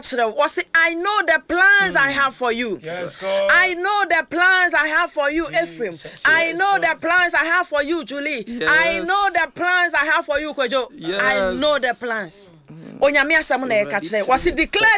kyerɛ wo say I know the plans I have for you. Yes, God. I know the plans I have for you, Ephraim. I know the plans I have for you, Julie. I know the plans I have for you, Kojo. I know the plans. Onyame asɛm na ɛka kyerɛ wo say declare